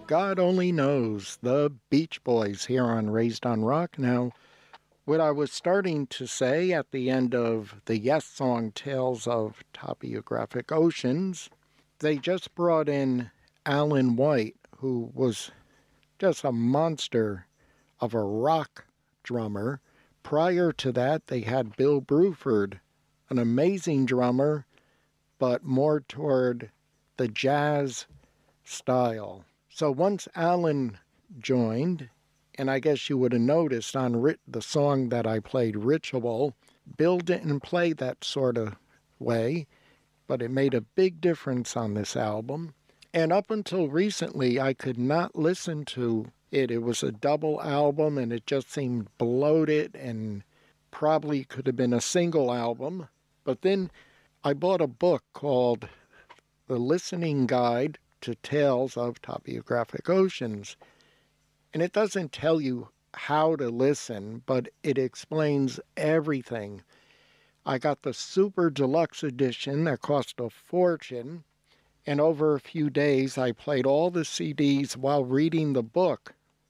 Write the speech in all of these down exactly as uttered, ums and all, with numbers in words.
God only knows. The Beach Boys here on Raised on Rock. Now, what I was starting to say at the end of the Yes song Tales of Topographic Oceans, they just brought in Alan White, who was just a monster of a rock drummer. Prior to that, they had Bill Bruford, an amazing drummer, but more toward the jazz style. So once Alan joined, and I guess you would have noticed on Rit- the song that I played, Ritual, Bill didn't play that sort of way, but it made a big difference on this album. And up until recently, I could not listen to it. It was a double album, and it just seemed bloated and probably could have been a single album. But then I bought a book called The Listening Guide to Tales of Topographic Oceans. And it doesn't tell you how to listen, but it explains everything. I got the super deluxe edition that cost a fortune. And over a few days, I played all the C Ds while reading the book.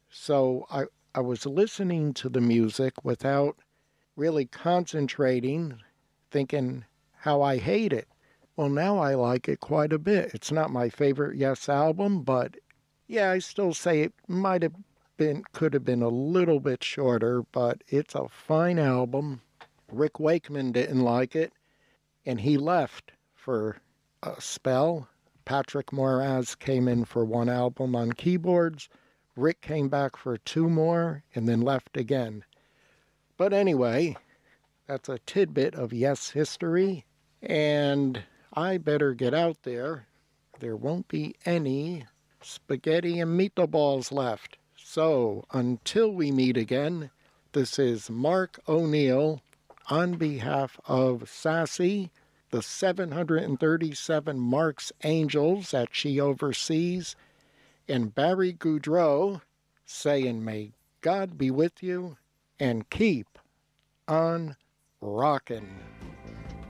So I, I was listening to the music without really concentrating, thinking how I hate it. Well, now I like it quite a bit. It's not my favorite Yes album, but yeah, I still say it might have been, could have been a little bit shorter, but it's a fine album. Rick Wakeman didn't like it, and he left for a spell. Patrick Moraz came in for one album on keyboards. Rick came back for two more and then left again. But anyway, that's a tidbit of Yes history. And I better get out there. There won't be any spaghetti and meatballs left. So until we meet again, this is Mark O'Neill on behalf of Sassy, the seven hundred thirty-seven Mark's Angels that she oversees, and Barry Goudreau saying, may God be with you and keep on rockin'.